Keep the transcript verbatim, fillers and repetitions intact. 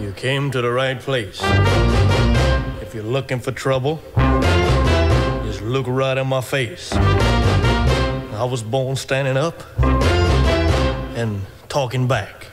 You came to the right place. If you're looking for trouble, just look right in my face. I was born standing up and talking back.